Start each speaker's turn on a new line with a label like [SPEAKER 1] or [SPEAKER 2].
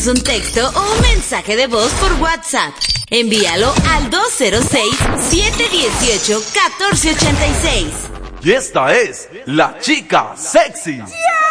[SPEAKER 1] Envíanos un texto o un mensaje de voz por WhatsApp. Envíalo al 206-718-1486.
[SPEAKER 2] Y esta es la chica sexy.
[SPEAKER 1] ¡Yeah!